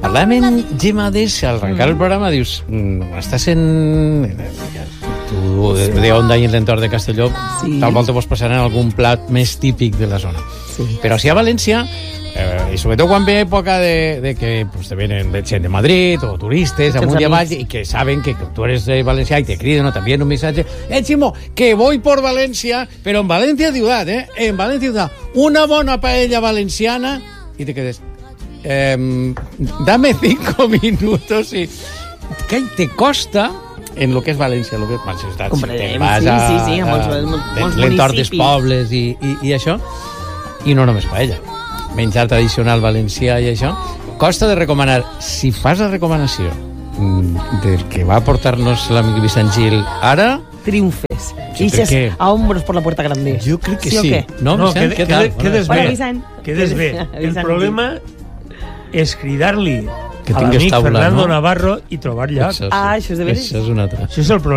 Parlàvem amb Gemma Des, al arrencar el programa, dius, estàs en... Tu, de Onda i en l'entorn de Castelló, tal volta vos passaran algun plat més típic de la zona. Però si a València, i sobretot quan ve època de que pues, te venen gent de Madrid o turistes amunt i avall i que saben que tu eres valencià i te criden o t'envien un missatge Ximo, que voy por Valencia, pero en Valencia ciudad, en Valencia ciudad, una bona paella valenciana y te quedes dame 5 minutos y que te costa en lo que és València, lo que és ciutat, si te'n vas a l'entorn dels pobles i això, i no només paella, menjar tradicional valencià i això, costa de recomanar. Si fas la recomanació del que va portar-nos l'amic Vicent Gil ara... Triunfes. Ixes a hombros por la puerta grande. Jo crec que sí. No, Vicent, què tal? Quedes bé. Quedes bé. El problema és cridar-li a l'amic Fernando Navarro i trobar lloc. Això és de veres. Això és un altre. Això és el problema.